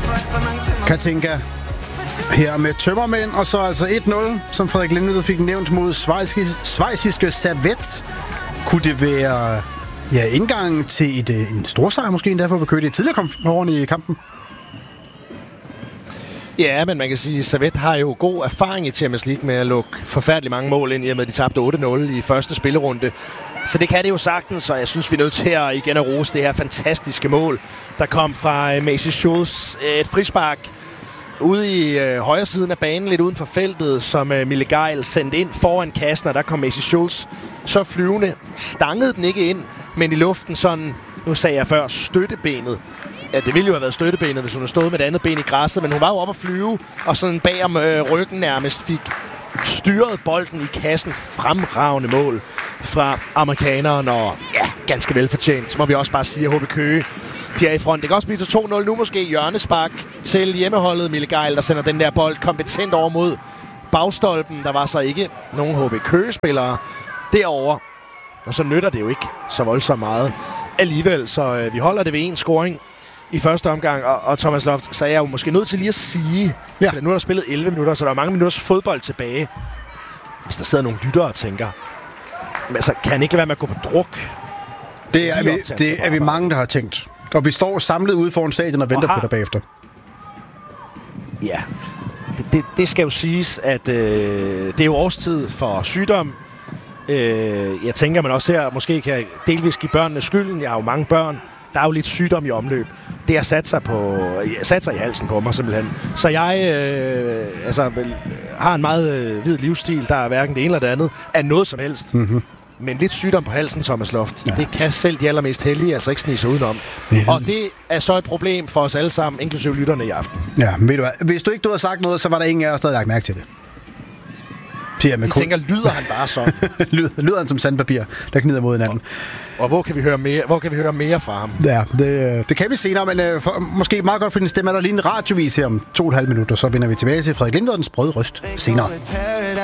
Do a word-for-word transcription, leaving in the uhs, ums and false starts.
Katinka her med Tømmermænd, og så altså et nul, som Frederik Lindved fik nævnt mod schweiziske Servette. Kunne det være ja, indgang til et, en storsejr måske endda for at bekøre det tidligere kom foran i kampen? Ja, men man kan sige, at Servette har jo god erfaring i Champions League med at lukke forfærdeligt mange mål ind, i og med at de tabte otte nul i første spillerunde. Så det kan det jo sagtens, og jeg synes, vi er nødt til at igen at rose det her fantastiske mål, der kom fra Macy Schulz. Et frispark ude i øh, højre siden af banen, lidt uden for feltet, som øh, Mille Geil sendte ind foran kassen, og der kom Macy Schulz så flyvende. Stangede den ikke ind, men i luften sådan, nu sagde jeg før, støttebenet. Ja, det ville jo have været støttebenet, hvis hun havde stået med et andet ben i græsset, men hun var jo oppe at flyve, og sådan bag om øh, ryggen nærmest fik styret bolden i kassen. Fremragende mål fra amerikaneren, og ja, ganske velfortjent. Så må vi også bare sige, at H B Køge, de er i front. Det kan også blive til to nul nu måske. Hjørnespark til hjemmeholdet Mille Geil, der sender den der bold kompetent over mod bagstolpen. Der var så ikke nogen H B Køge-spillere derovre. Og så nytter det jo ikke så voldsomt meget alligevel. Så øh, vi holder det ved en scoring i første omgang. Og, og Thomas Loft, så er jeg jo måske nødt til lige at sige, ja. Nu er der spillet elleve minutter, så der er mange minutters fodbold tilbage. Hvis der sidder nogle lyttere og tænker, men altså, kan han ikke være med at gå på druk? Det er, vi, det er vi mange, der har tænkt. Og vi står samlet ude foran stadion og venter og har... på dig bagefter. Ja, det, det, det skal jo siges, at øh, det er jo årstid for sygdom. Øh, jeg tænker, man også her måske kan delvis give børnene skylden. Jeg har jo mange børn. Der er jo lidt sygdom i omløb. Det har sat sig, på, sat sig i halsen på mig simpelthen. Så jeg øh, altså, har en meget øh, hvid livsstil, der er hverken det ene eller det andet, af noget som helst. Mm-hmm. Men lidt sygdom på halsen, Thomas Loft, ja. Det kan selv de allermest heldige altså ikke snige sig udenom. Og det er så et problem for os alle sammen, inklusive lytterne i aften. Ja, men ved du hvad? Hvis du ikke du havde sagt noget, så var der ingen af os, der havde lagt mærke til det. De kun... tænker, lyder han bare sådan? lyder, lyder han som sandpapir, der gnider mod hinanden. Og, og hvor kan vi høre mere, hvor kan vi høre mere fra ham? Ja, det, det kan vi senere, men uh, for, måske meget godt for din stemme er der lige en radiovis her om to og et halvt minutter, så vender vi tilbage til Frederik Lindved og den sprøde røst senere.